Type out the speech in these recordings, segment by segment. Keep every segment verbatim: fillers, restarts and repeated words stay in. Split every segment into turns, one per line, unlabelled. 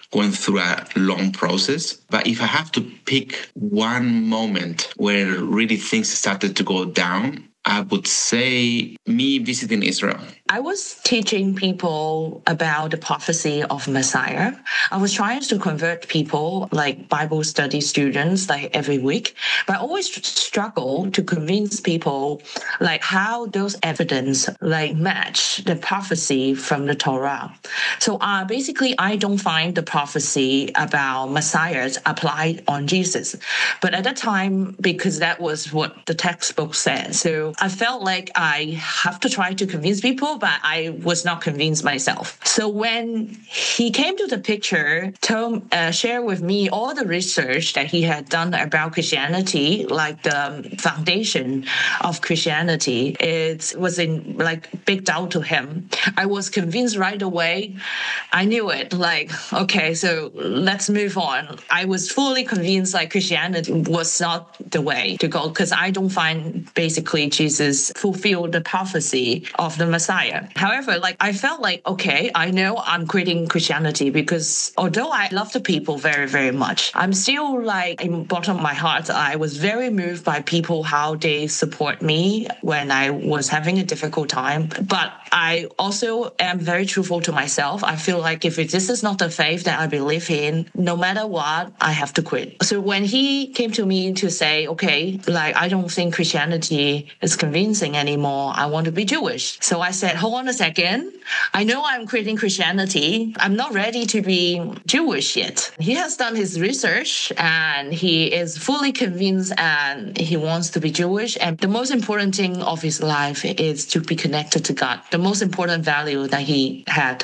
going through a long process. But if I have to pick one moment where really things started to go down, I would say me visiting Israel.
I was teaching people about the prophecy of Messiah. I was trying to convert people, like Bible study students, like every week. But I always struggle to convince people, like how those evidence like match the prophecy from the Torah. So uh, basically, I don't find the prophecy about Messiah applied on Jesus. But at that time, because that was what the textbook said, so I felt like I have to try to convince people, but I was not convinced myself. So when he came to the picture, told, uh, shared with me all the research that he had done about Christianity, like the foundation of Christianity, it was in like big doubt to him. I was convinced right away. I knew it. Like, okay, so let's move on. I was fully convinced like Christianity was not the way to go because I don't find basically Jesus fulfilled the prophecy of the Messiah. However, like I felt like, okay, I know I'm quitting Christianity because although I love the people very, very much, I'm still like in bottom of my heart, I was very moved by people, how they support me when I was having a difficult time. But I also am very truthful to myself. I feel like if this is not the faith that I believe in, no matter what, I have to quit. So when he came to me to say, okay, like I don't think Christianity is convincing anymore. I want to be Jewish. So I said, hold on a second. I know I'm quitting Christianity. I'm not ready to be Jewish yet. He has done his research and he is fully convinced and he wants to be Jewish. And the most important thing of his life is to be connected to God, the most important value that he had.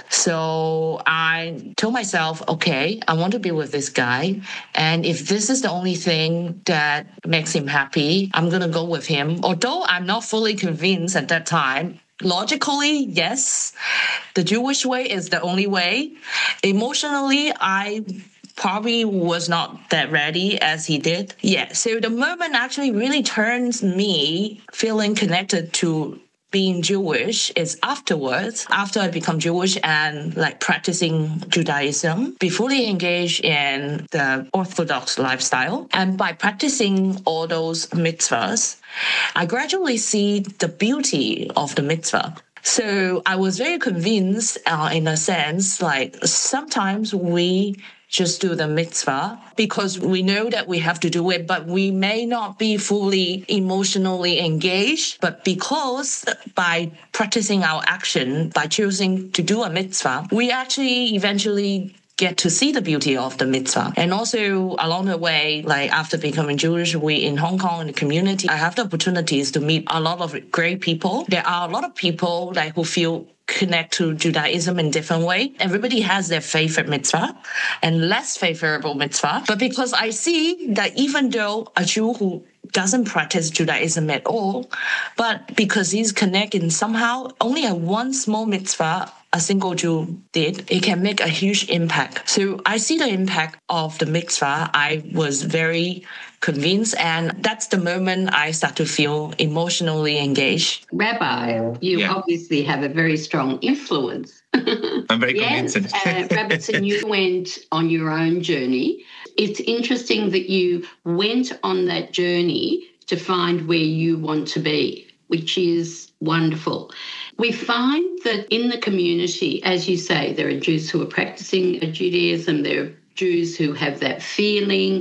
So I told myself, okay, I want to be with this guy. And if this is the only thing that makes him happy, I'm going to go with him. Although I'm not fully convinced at that time, logically, yes, the Jewish way is the only way. Emotionally, I probably was not that ready as he did. Yeah, so the moment actually really turns me feeling connected to being Jewish is afterwards, after I become Jewish and like practicing Judaism, be fully engaged in the Orthodox lifestyle. And by practicing all those mitzvahs, I gradually see the beauty of the mitzvah. So I was very convinced uh, in a sense, like sometimes we just do the mitzvah because we know that we have to do it, but we may not be fully emotionally engaged. But because by practicing our action, by choosing to do a mitzvah, we actually eventually get to see the beauty of the mitzvah. And also along the way, like after becoming Jewish, we in Hong Kong in the community, I have the opportunities to meet a lot of great people. There are a lot of people like who feel connect to Judaism in different way. Everybody has their favorite mitzvah and less favorable mitzvah. But because I see that even though a Jew who doesn't practice Judaism at all, but because he's connected somehow, only a one small mitzvah a single Jew did, it can make a huge impact. So I see the impact of the mitzvah. I was very convinced, and that's the moment I start to feel emotionally engaged.
Rabbi, you yeah. obviously have a very strong influence.
I'm very
yes,
convinced.
uh, Robertson, you went on your own journey. It's interesting that you went on that journey to find where you want to be, which is wonderful. We find that in the community, as you say, there are Jews who are practicing Judaism, there are Jews who have that feeling.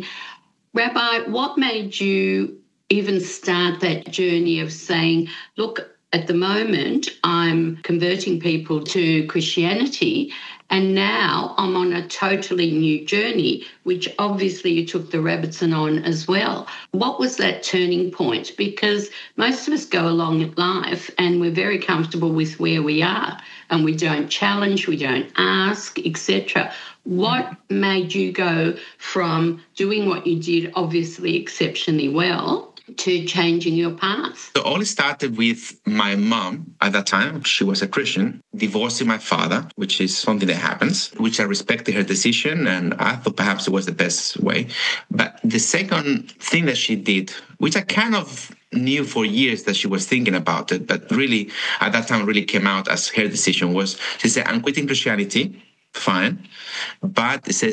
Rabbi, what made you even start that journey of saying, look, at the moment, I'm converting people to Christianity, and now I'm on a totally new journey, which obviously you took the Robertson on as well. What was that turning point? Because most of us go along in life and we're very comfortable with where we are and we don't challenge, we don't ask, et cetera. What made you go from doing what you did, obviously exceptionally well, to changing your path?
So all started with my mom at that time. She was a Christian, divorcing my father, which is something that happens, which I respected her decision, and I thought perhaps it was the best way. But the second thing that she did, which I kind of knew for years that she was thinking about it, but really at that time really came out as her decision, was she said, I'm quitting Christianity, fine, but it says